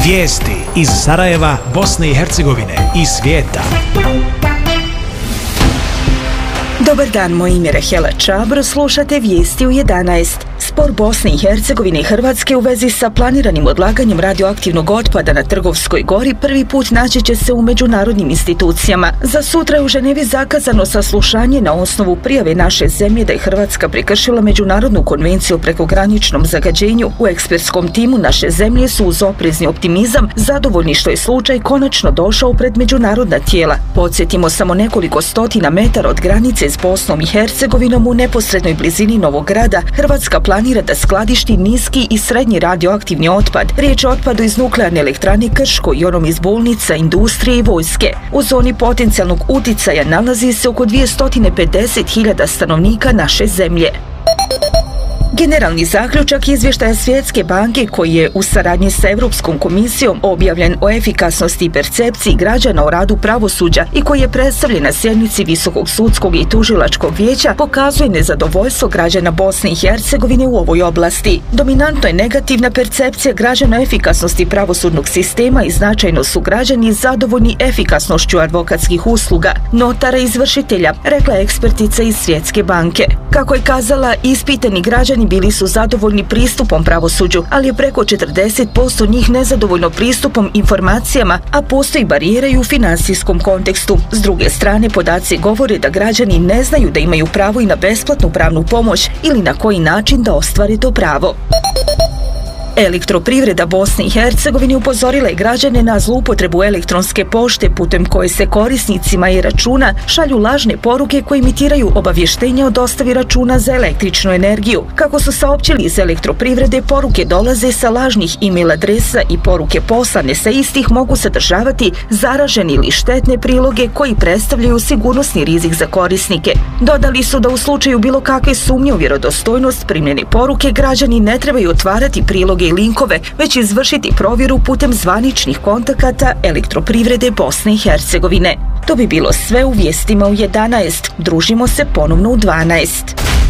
Vijesti iz Sarajeva, Bosne i Hercegovine i svijeta. Dobar dan, moje ime je Rahela Čabro, slušate vijesti u 11. Spor Bosne i Hercegovine i Hrvatske u vezi sa planiranim odlaganjem radioaktivnog otpada na Trgovskoj gori prvi put naći će se u međunarodnim institucijama. Za sutra je u Ženevi zakazano saslušanje na osnovu prijave naše zemlje da je Hrvatska prekršila Međunarodnu konvenciju o prekograničnom zagađenju. U ekspertskom timu naše zemlje su uz oprezni optimizam zadovoljni što je slučaj konačno došao pred međunarodna tijela. Podsjetimo, samo nekoliko stotina metara od granice s Bosnom i Hercegovinom u neposrednoj blizini Novog Grada Hrvatska planira da skladišti niski i srednji radioaktivni otpad. Riječ je o otpadu iz nuklearne elektrane Krško i onom iz bolnica, industrije i vojske. U zoni potencijalnog uticaja nalazi se oko 250.000 stanovnika naše zemlje. Generalni zaključak izvještaja Svjetske banke koji je u saradnji sa Europskom komisijom objavljen o efikasnosti i percepciji građana o radu pravosuđa i koji je predstavljen na sjednici Visokog sudskog i tužilačkog vijeća pokazuje nezadovoljstvo građana Bosne i Hercegovine u ovoj oblasti. Dominantno je negativna percepcija građana o efikasnosti pravosudnog sistema i značajno su građani zadovoljni efikasnošću advokatskih usluga, notara i izvršitelja, rekla je ekspertica iz Svjetske banke. Kako je kazala, ispitani građani bili su zadovoljni pristupom pravosuđu, ali je preko 40% njih nezadovoljno pristupom informacijama, a postoji barijera i u financijskom kontekstu. S druge strane, podaci govore da građani ne znaju da imaju pravo i na besplatnu pravnu pomoć ili na koji način da ostvare to pravo. Elektroprivreda Bosne i Hercegovine upozorila je građane na zloupotrebu elektronske pošte putem koje se korisnicima i računa šalju lažne poruke koje imitiraju obavještenja o dostavi računa za električnu energiju. Kako su saopćili iz Elektroprivrede, poruke dolaze sa lažnih e-mail adresa i poruke poslane sa istih mogu sadržavati zaražene ili štetne priloge koji predstavljaju sigurnosni rizik za korisnike. Dodali su da u slučaju bilo kakve sumnje u vjerodostojnost primljene poruke građani ne trebaju otvarati priloge i linkove, već izvršiti provjeru putem zvaničnih kontakata Elektroprivrede Bosne i Hercegovine. To bi bilo sve u vijestima u 11. Družimo se ponovno u 12.